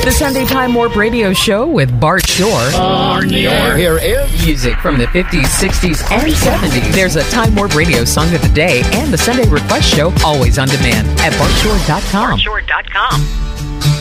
The Sunday Time Warp Radio Show with Bart Shore. Here is Music from the 50s, 60s, and 70s. There's a Time Warp Radio Song of the Day and the Sunday Request Show always on demand at bartshore.com. bartshore.com.